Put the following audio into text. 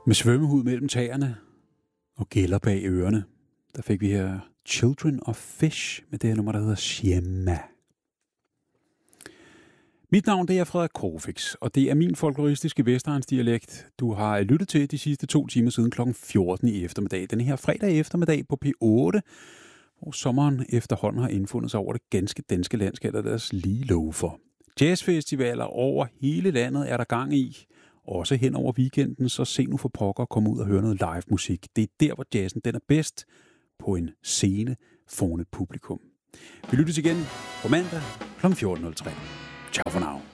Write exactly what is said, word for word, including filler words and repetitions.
Med svømmehud mellem tæerne og gælder bag ørerne, der fik vi her Children of Fish med det her nummer, der hedder Shema. Mit navn det er Frederik Krogfix, og det er min folkloristiske vestegnsdialekt, du har lyttet til de sidste to timer siden klokken fjorten i eftermiddag. Den her fredag eftermiddag på P otte, hvor sommeren efterhånden har indfundet sig over det ganske danske land, skal der deres lige love for. Jazzfestivaler over hele landet er der gang i, også hen over weekenden, så se nu for pokker at komme ud og høre noget live musik. Det er der, hvor jazzen den er bedst, på en scene foran et publikum. Vi lyttes igen på mandag klokken fjorten nul tre. Ciao for now.